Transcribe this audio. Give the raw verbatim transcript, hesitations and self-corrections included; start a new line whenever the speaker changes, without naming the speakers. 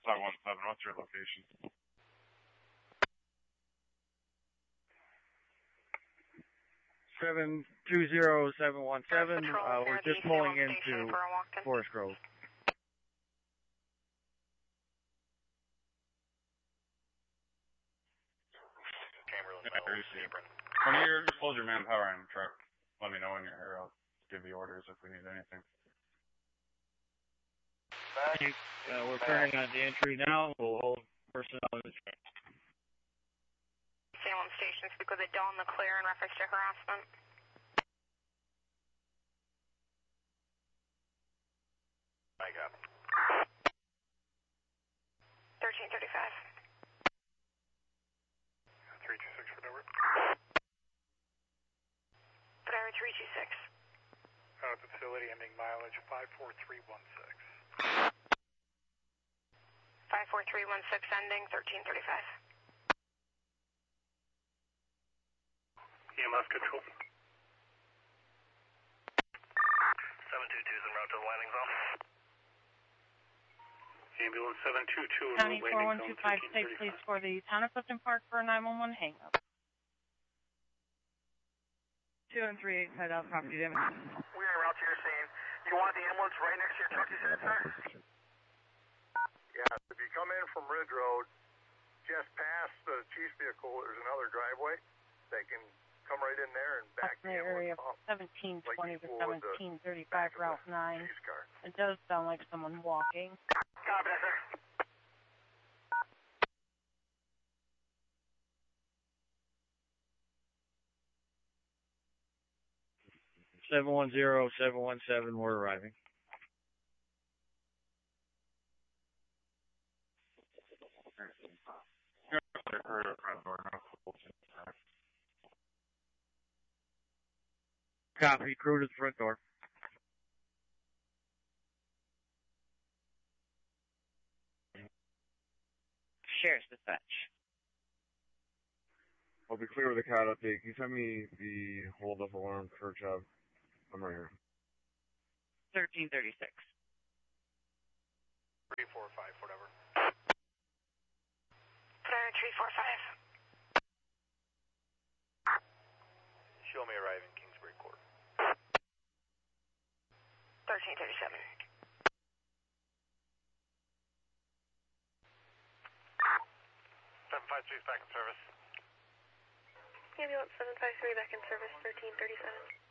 five one seven, what's your location?
seven two zero seven one seven, uh, we're just pulling into Forest Grove.
When you're hold your manpower in the truck, let me know when you're here. I'll give you orders if we need anything.
Uh, we're turning on the entry now. We'll hold personnel in the truck.
Salem Station, speak with Adele in the clear in reference to harassment.
I got
thirteen thirty-five.
three two six for Dover.
Driver three two six.
Out of the facility, ending mileage five four three one six.
five four three one six, ending thirteen thirty-five.
E M S control.
seven two two is en route to the landing zone.
Ambulance seven two two in
County
landing
four one
zone
two five, safe please for the town of Clifton Park for a nine one one hang up.
two and three eight, head out, property damage.
We're en route to your scene. You want the ambulance right next to your truck, you said, sir?
Yeah, if you come in from Ridge Road, just past the chief's vehicle, there's another driveway. They can come right in there and back
the area seventeen twenty to seventeen thirty-five, Route nine. It does sound like someone walking.
Copy that, sir.
seven one zero seven one seven, we're arriving. Copy, crew to the front door.
Sheriff's dispatch.
I'll be clear with the C A D update. Can you send me the hold-up alarm for job? I'm right here.
thirteen thirty-six.
three four five, whatever.
Driver three four five.
Show me arriving Kingsbury Court.
thirteen thirty-seven.
seven five three is back in service.
Ambulance seven five three back in service, thirteen thirty-seven.